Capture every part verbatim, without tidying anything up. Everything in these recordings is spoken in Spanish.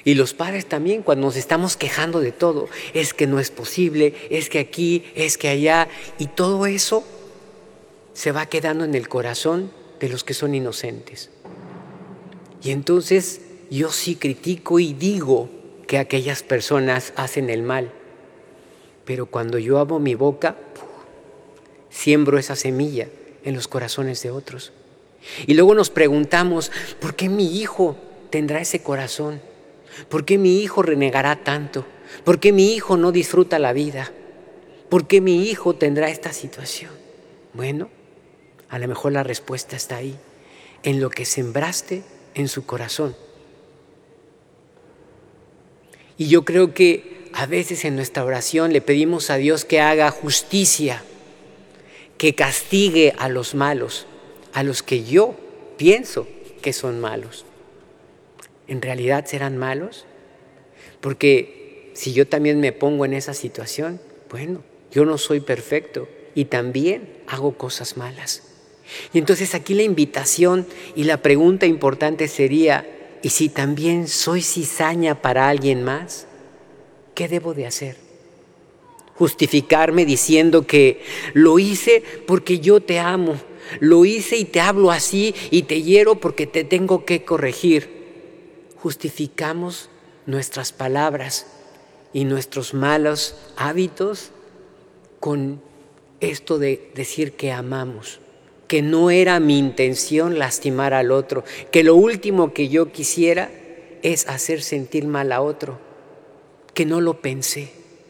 Y los padres también, cuando nos estamos quejando de todo, es que no es posible, es que aquí, es que allá, y todo eso se va quedando en el corazón de los que son inocentes. Y entonces yo sí critico y digo que aquellas personas hacen el mal, pero cuando yo abro mi boca, siembro esa semilla en los corazones de otros. Y luego nos preguntamos, ¿por qué mi hijo tendrá ese corazón? ¿Por qué mi hijo renegará tanto? ¿Por qué mi hijo no disfruta la vida? ¿Por qué mi hijo tendrá esta situación? Bueno, a lo mejor la respuesta está ahí, en lo que sembraste en su corazón. Y yo creo que a veces en nuestra oración le pedimos a Dios que haga justicia, que castigue a los malos, a los que yo pienso que son malos. ¿En realidad serán malos? Porque si yo también me pongo en esa situación, bueno, yo no soy perfecto y también hago cosas malas. Y entonces aquí la invitación y la pregunta importante sería, ¿y si también soy cizaña para alguien más? ¿Qué debo de hacer? ¿Justificarme diciendo que lo hice porque yo te amo? Lo hice y te hablo así y te hiero porque te tengo que corregir. Justificamos nuestras palabras y nuestros malos hábitos con esto de decir que amamos, que no era mi intención lastimar al otro, que lo último que yo quisiera es hacer sentir mal a otro, que no lo pensé.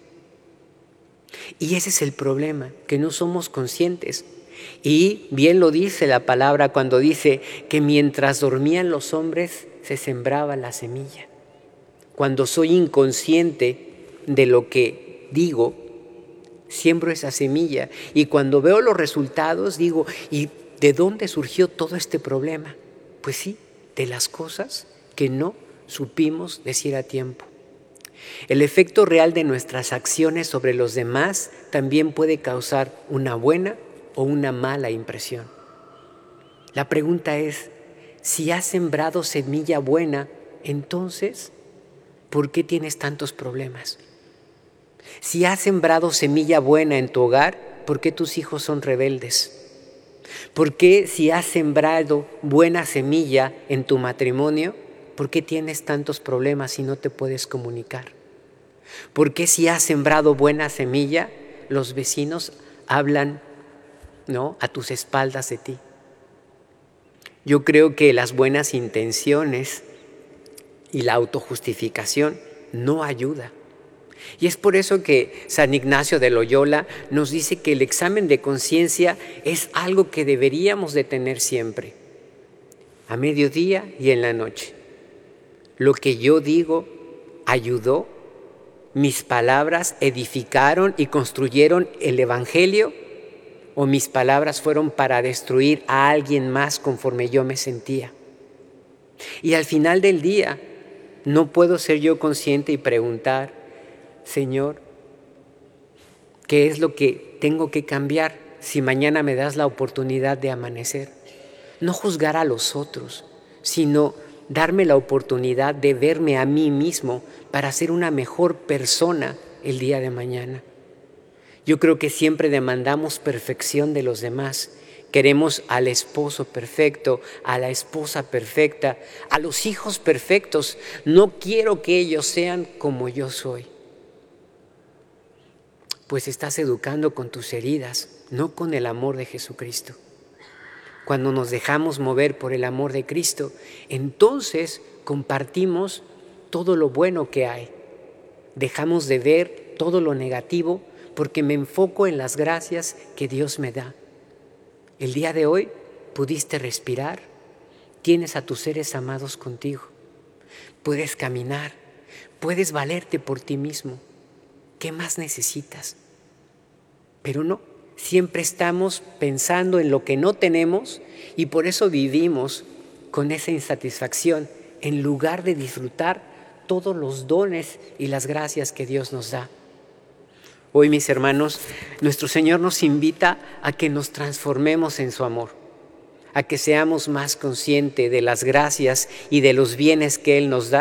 Y ese es el problema, que no somos conscientes. Y bien lo dice la palabra cuando dice que mientras dormían los hombres se sembraba la semilla. Cuando soy inconsciente de lo que digo, siembro esa semilla. Y cuando veo los resultados, digo, ¿y de dónde surgió todo este problema? Pues sí, de las cosas que no supimos decir a tiempo. El efecto real de nuestras acciones sobre los demás también puede causar una buena o una mala impresión. La pregunta es, si has sembrado semilla buena, entonces, ¿por qué tienes tantos problemas? Si has sembrado semilla buena en tu hogar, ¿por qué tus hijos son rebeldes? ¿Por qué si has sembrado buena semilla en tu matrimonio, por qué tienes tantos problemas y no te puedes comunicar? ¿Por qué si has sembrado buena semilla, los vecinos hablan, ¿no?, a tus espaldas de ti? Yo creo que las buenas intenciones y la autojustificación no ayuda. Y es por eso que San Ignacio de Loyola nos dice que el examen de conciencia es algo que deberíamos de tener siempre, a mediodía y en la noche. Lo que yo digo ayudó, mis palabras edificaron y construyeron el Evangelio, o mis palabras fueron para destruir a alguien más conforme yo me sentía. Y al final del día, no puedo ser yo consciente y preguntar, Señor, ¿qué es lo que tengo que cambiar si mañana me das la oportunidad de amanecer? No juzgar a los otros, sino darme la oportunidad de verme a mí mismo para ser una mejor persona el día de mañana. Yo creo que siempre demandamos perfección de los demás. Queremos al esposo perfecto, a la esposa perfecta, a los hijos perfectos. No quiero que ellos sean como yo soy. Pues estás educando con tus heridas, no con el amor de Jesucristo. Cuando nos dejamos mover por el amor de Cristo, entonces compartimos todo lo bueno que hay. Dejamos de ver todo lo negativo porque me enfoco en las gracias que Dios me da. El día de hoy pudiste respirar, tienes a tus seres amados contigo, puedes caminar, puedes valerte por ti mismo. ¿Qué más necesitas? Pero no, siempre estamos pensando en lo que no tenemos y por eso vivimos con esa insatisfacción en lugar de disfrutar todos los dones y las gracias que Dios nos da. Hoy, mis hermanos, nuestro Señor nos invita a que nos transformemos en su amor, a que seamos más conscientes de las gracias y de los bienes que Él nos da